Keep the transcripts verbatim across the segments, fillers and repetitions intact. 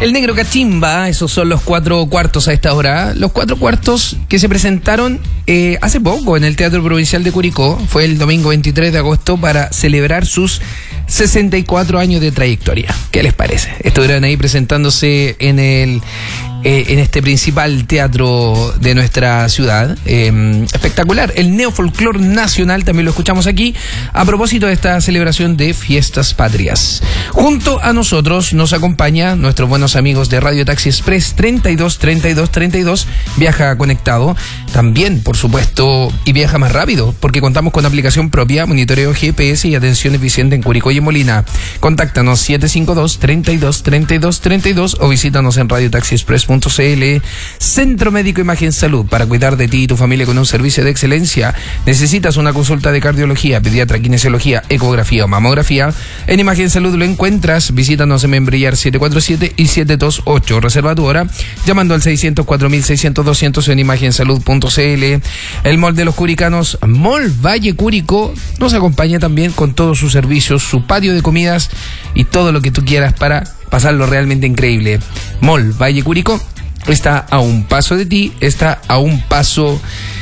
El Negro Cachimba, esos son los cuatro cuartos a esta hora. Los cuatro cuartos que se presentaron eh, hace poco en el Teatro Provincial de Curicó. Fue el domingo veintitrés de agosto para celebrar sus sesenta y cuatro años de trayectoria. ¿Qué les parece? Estuvieron ahí presentándose en el eh, en este principal teatro de nuestra ciudad. Eh, espectacular. El Neofolclor Nacional también lo escuchamos aquí a propósito de esta celebración de Fiestas Patrias. Junto a nosotros nos acompaña nuestros buenos amigos de Radio Taxi Express treinta y dos treinta y dos treinta y dos. Viaja conectado. También, por supuesto, y viaja más rápido porque contamos con aplicación propia, monitoreo G P S y atención eficiente en Curicó y en Molina. Contáctanos siete cinco dos, treinta y dos, treinta y dos, treinta y dos o visítanos en radio taxi express punto c l. Centro Médico Imagen Salud, para cuidar de ti y tu familia con un servicio de excelencia. ¿Necesitas una consulta de cardiología, pediatra, kinesiología, ecografía o mamografía? En Imagen Salud lo encuentras. Visítanos en Membrillar siete cuatro siete y siete dos ocho. Reserva tu hora llamando al seiscientos cuatro mil seiscientos doscientos en imagen salud punto c l. El Mall de los Curicanos, Mall Valle Curicó, nos acompaña también con todos sus servicios, su patio de comidas y todo lo que tú quieras para pasarlo realmente increíble. Mall Valle Curicó está a un paso de ti, está a un paso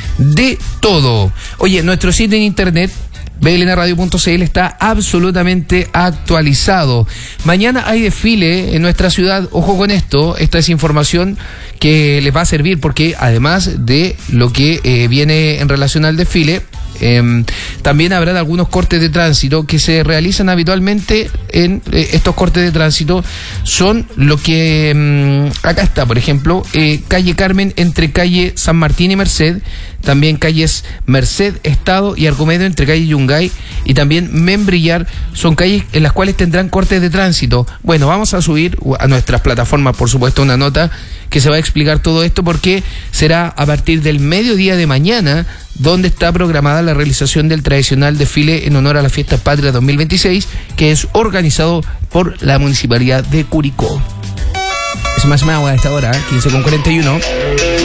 de todo. Oye, nuestro sitio en internet b l n radio punto c l está absolutamente actualizado. Mañana hay desfile en nuestra ciudad. Ojo con esto, esta es información que les va a servir porque además de lo que eh, viene en relación al desfile, Eh, también habrá algunos cortes de tránsito que se realizan habitualmente. En eh, estos cortes de tránsito son lo que eh, acá está, por ejemplo, eh, calle Carmen entre calle San Martín y Merced, también calles Merced, Estado y Arcomedo entre calle Yungay y también Membrillar, son calles en las cuales tendrán cortes de tránsito. Bueno, vamos a subir a nuestras plataformas, por supuesto, una nota que se va a explicar todo esto porque será a partir del mediodía de mañana donde está programada la realización del tradicional desfile en honor a la Fiesta Patria dos mil veintiséis, que es organizado por la Municipalidad de Curicó. Es más más a esta hora, quince con cuarenta y uno.